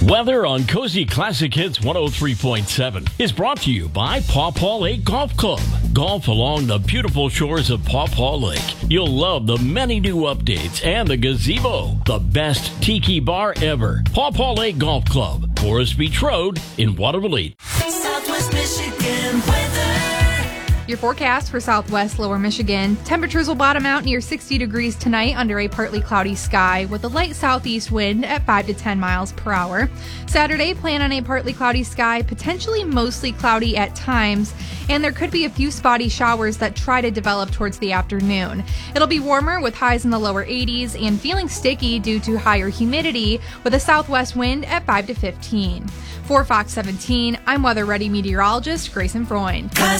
Weather on Cozy Classic Hits 103.7 is brought to you by Paw Paw Lake Golf Club. Golf along the beautiful shores of Paw Paw Lake. You'll love the many new updates and the gazebo, the best tiki bar ever. Paw Paw Lake Golf Club, Forest Beach Road in Waterville. Southwest Michigan weather. Your forecast for southwest lower Michigan. Temperatures will bottom out near 60 degrees tonight under a partly cloudy sky with a light southeast wind at 5 to 10 miles per hour. Saturday, plan on a partly cloudy sky, potentially mostly cloudy at times, and there could be a few spotty showers that try to develop towards the afternoon. It'll be warmer with highs in the lower 80s and feeling sticky due to higher humidity with a southwest wind at 5 to 15. For Fox 17, I'm Weather Ready meteorologist Grayson Freund.